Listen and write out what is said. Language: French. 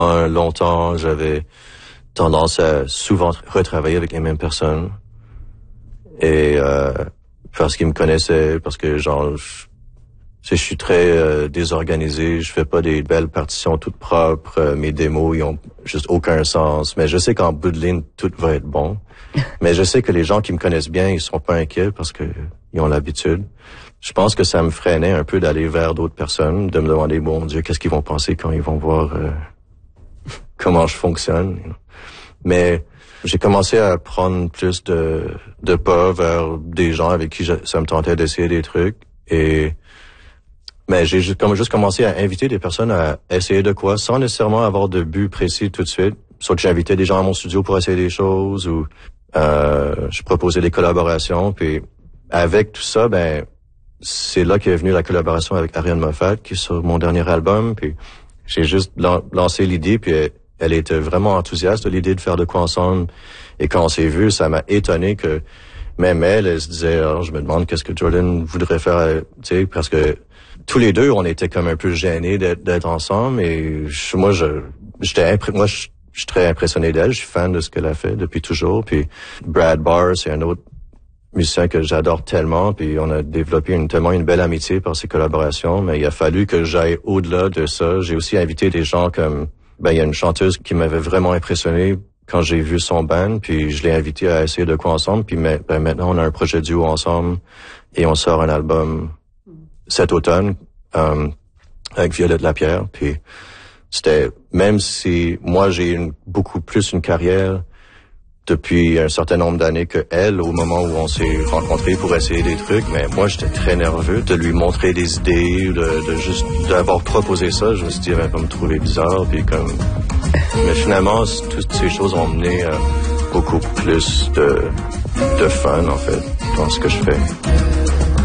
Longtemps, j'avais tendance à souvent retravailler avec les mêmes personnes. Et parce qu'ils me connaissaient, parce que genre je suis très désorganisé, je fais pas des belles partitions toutes propres, mes démos ils ont juste aucun sens, mais je sais qu'en bout de ligne tout va être bon. Mais je sais que les gens qui me connaissent bien, ils sont pas inquiets parce que ils ont l'habitude. Je pense que ça me freinait un peu d'aller vers d'autres personnes, de me demander bon Dieu, qu'est-ce qu'ils vont penser quand ils vont voir comment je fonctionne. Mais j'ai commencé à prendre plus de pas vers des gens avec qui ça me tentait d'essayer des trucs. Mais j'ai juste commencé à inviter des personnes à essayer de quoi, sans nécessairement avoir de but précis tout de suite. Soit que j'invitais des gens à mon studio pour essayer des choses, ou je proposais des collaborations. Puis avec tout ça, ben c'est là qu'est venue la collaboration avec Ariane Moffat, qui est sur mon dernier album. Puis j'ai juste lancé l'idée, puis elle était vraiment enthousiaste de l'idée de faire de quoi ensemble. Et quand on s'est vu, ça m'a étonné que même elle se disait, alors je me demande qu'est-ce que Jordan voudrait faire, tu sais, parce que tous les deux, on était comme un peu gênés d'être ensemble. Et moi, je suis très impressionné d'elle. Je suis fan de ce qu'elle a fait depuis toujours. Puis Brad Barr, c'est un autre musicien que j'adore tellement. Puis on a développé tellement une belle amitié par ces collaborations. Mais il a fallu que j'aille au-delà de ça. J'ai aussi invité des gens comme... il y a une chanteuse qui m'avait vraiment impressionné quand j'ai vu son band, puis je l'ai invité à essayer de quoi ensemble, puis maintenant on a un projet duo ensemble et on sort un album cet automne avec Violette Lapierre. Puis c'était, même si moi j'ai beaucoup plus une carrière depuis un certain nombre d'années que elle, au moment où on s'est rencontrés pour essayer des trucs, mais moi j'étais très nerveux de lui montrer des idées, de juste d'avoir proposé ça. Je me suis dit, elle va me trouver bizarre, puis comme... Mais finalement, toutes ces choses ont mené beaucoup plus de fun, en fait, dans ce que je fais.